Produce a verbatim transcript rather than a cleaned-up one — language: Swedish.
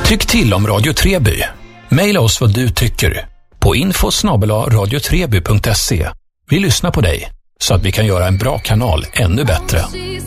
Tyck till om Radio Treby. Maila oss vad du tycker på info snabel-a radiotreby punkt se. Vi lyssnar på dig så att vi kan göra en bra kanal ännu bättre.